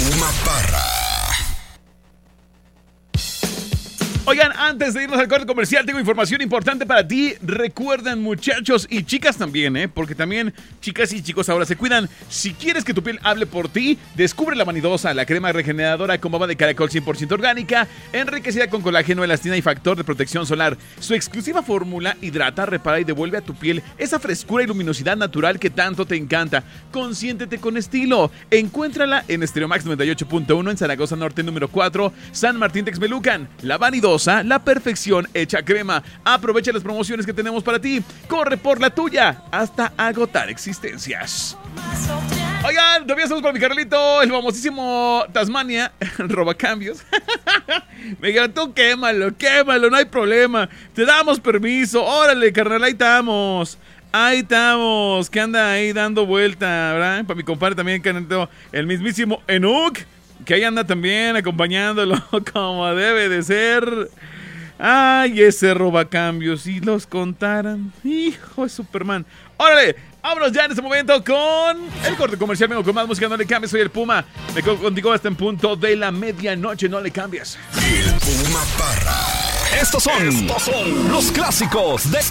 Puma Parra. Oigan, antes de irnos al corte comercial, tengo información importante para ti. Recuerden, muchachos y chicas también, porque también chicas y chicos ahora se cuidan. Si quieres que tu piel hable por ti, descubre la Vanidosa, la crema regeneradora con baba de caracol 100% orgánica, enriquecida con colágeno, elastina y factor de protección solar. Su exclusiva fórmula hidrata, repara y devuelve a tu piel esa frescura y luminosidad natural que tanto te encanta. Consiéntete con estilo. Encuéntrala en Stereomax 98.1 en Zaragoza Norte número 4, San Martín Texmelucan. La Vanidosa, la perfección hecha crema. Aprovecha las promociones que tenemos para ti. Corre por la tuya hasta agotar existencias. Oigan, todavía estamos para mi Carlito, el famosísimo Tasmania, el robacambios. Me dijeron, tú quémalo, no hay problema. Te damos permiso. Órale, carnal, ahí estamos. Que anda ahí dando vuelta, ¿verdad? Para mi compadre también, que el mismísimo Enoch, que ahí anda también acompañándolo como debe de ser. Ay, ese robacambios, si los contaran. Hijo de Superman. Órale, vámonos ya en este momento con el corte comercial. Vengo con más música, no le cambies, soy el Puma. Me quedo contigo hasta en punto de la medianoche, no le cambies. El Puma Parra. Estos son los clásicos de